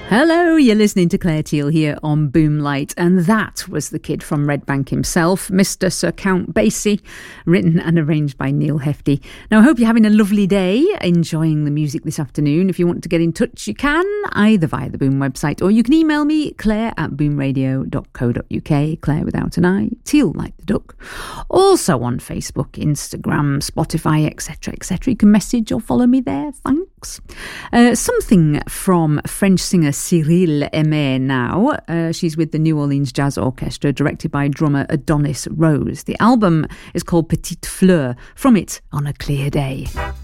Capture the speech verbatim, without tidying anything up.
Hello, you're listening to Claire Teal here on Boomlight, and that was the kid from Red Bank himself, Mister Sir Count Basie, written and arranged by Neil Hefti. Now, I hope you're having a lovely day, enjoying the music this afternoon. If you want to get in touch, you can, either via the Boom website, or you can email me, claire at boomradio dot co dot uk, Claire without an I, Teal like the duck. Also on Facebook, Instagram, Spotify, et cetera, et cetera. You can message or follow me there. Thanks. Uh, something from French singer Cyril Aimé now. Uh, she's with the New Orleans Jazz Orchestra, directed by drummer Adonis Rose. The album is called Petite Fleur, from it On a Clear Day.